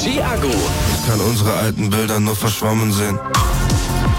Chiago. Ich kann unsere alten Bilder nur verschwommen sehen.